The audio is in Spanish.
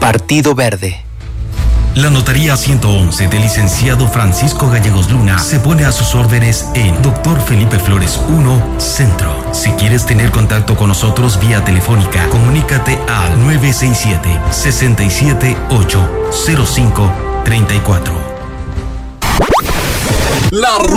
Partido Verde. La Notaría 111 del licenciado Francisco Gallegos Luna se pone a sus órdenes en Dr. Felipe Flores 1, Centro. Si quieres tener contacto con nosotros vía telefónica, comunícate al 967-678-0534.